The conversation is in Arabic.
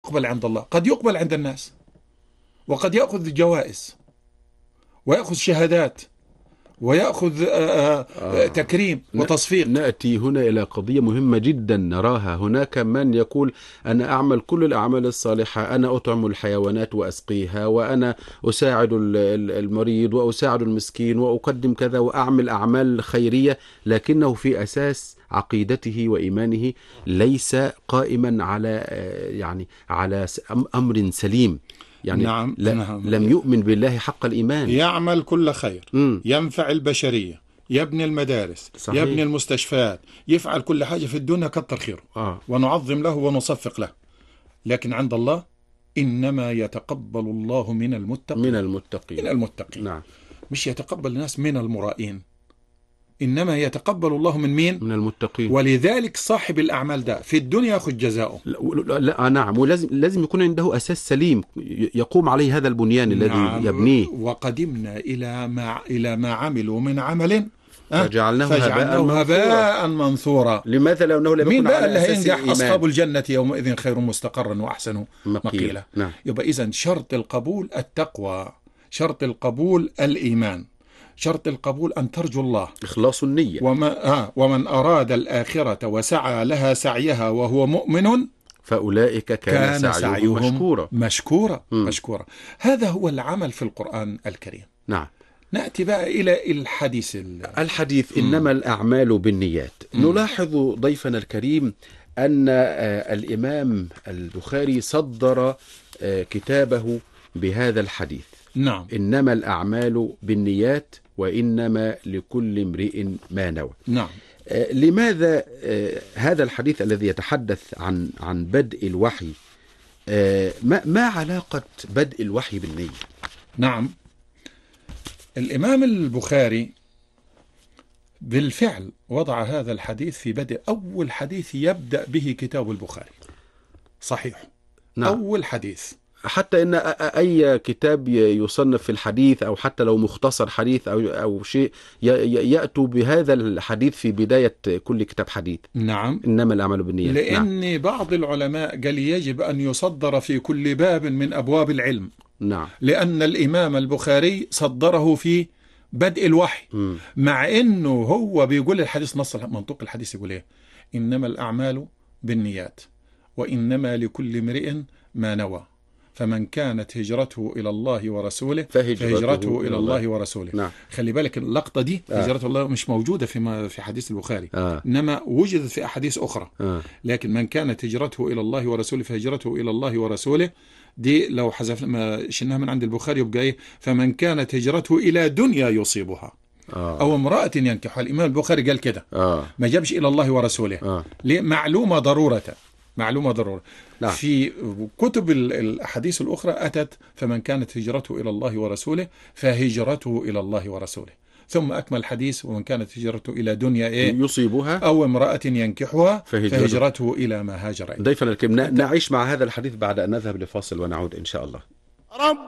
يقبل عند الله، قد يقبل عند الناس، وقد يأخذ جوائز ويأخذ شهادات ويأخذ تكريم وتصفيق. نأتي هنا إلى قضية مهمة جدا نراها. هناك من يقول أنا أعمل كل الأعمال الصالحة، أنا أطعم الحيوانات وأسقيها، وأنا أساعد المريض وأساعد المسكين وأقدم كذا وأعمل أعمال خيرية، لكنه في أساس عقيدته وإيمانه ليس قائما على أمر سليم. يعني نعم. لم يؤمن بالله حق الإيمان. يعمل كل خير، ينفع البشرية، يبني المدارس، صحيح. يبني المستشفيات، يفعل كل حاجة في الدنيا كتر خيره، ونعظم له ونصفق له. لكن عند الله إنما يتقبل الله من المتقين. نعم. مش يتقبل الناس من المرائين، إنما يتقبل الله من مين؟ من المتقين. ولذلك صاحب الأعمال ده في الدنيا يأخذ جزاؤه. لا نعم، ولازم يكون عنده أساس سليم يقوم عليه هذا البنيان الذي يبنيه. وقدمنا إلى ما عملوا من عمل فجعلناه هباء منثورا. لماذا؟ لأنه لم يكن على أساس الإيمان. مين بقى ينجح؟ أصحاب الجنة يومئذ خير مستقرا وأحسن مقيلا. نعم. يبقى إذن شرط القبول التقوى، شرط القبول الإيمان، شرط القبول أن ترجو الله، إخلاص النية. ومن أراد الآخرة وسعى لها سعيها وهو مؤمن فأولئك كان سعيهم مشكورا. هذا هو العمل في القرآن الكريم. نعم. نأتي بقى إلى الحديث إنما الأعمال بالنيات. نلاحظ ضيفنا الكريم أن الإمام البخاري صدر كتابه بهذا الحديث. نعم. إنما الأعمال بالنيات وإنما لكل امرئ ما نوى. نعم. لماذا هذا الحديث الذي يتحدث عن بدء الوحي، ما علاقة بدء الوحي بالنية؟ نعم. الإمام البخاري بالفعل وضع هذا الحديث في بدء أول حديث يبدأ به كتاب البخاري. صحيح. نعم. أول حديث. حتى إن أي كتاب يصنف في الحديث أو حتى لو مختصر حديث أو شيء يأتوا بهذا الحديث في بداية كل كتاب حديث. نعم. إنما الأعمال بالنيات. لأن بعض العلماء قال يجب أن يصدر في كل باب من أبواب العلم. نعم. لأن الإمام البخاري صدره في بدء الوحي. مع أنه هو بيقول الحديث نص منطوق الحديث يقول إيه؟ إنما الأعمال بالنيات وإنما لكل امرئ ما نوى، فمن كانت هجرته إلى الله ورسوله فهجرته إلى الله ورسوله. نعم. خلي بالك اللقطة دي هجرته الله مش موجودة في حديث البخاري، إنما وجدت في أحاديث أخرى. لكن من كانت هجرته إلى الله ورسوله فهجرته إلى الله ورسوله، دي لو حذفنا ما شلناها من عند البخاري يبقى إيه؟ فمن كانت هجرته إلى دنيا يصيبها أو امرأة ينكحها. الإمام البخاري قال كده، ما جابش إلى الله ورسوله. ليه؟ معلومة ضرورة. لا. في كتب الأحاديث الأخرى أتت فمن كانت هجرته إلى الله ورسوله فهجرته إلى الله ورسوله، ثم أكمل الحديث ومن كانت هجرته إلى دنيا يصيبها أو امرأة ينكحها فهجرته إلى ما هاجر إليه. ضيفنا الكريم، نعيش مع هذا الحديث بعد أن نذهب لفاصل ونعود إن شاء الله.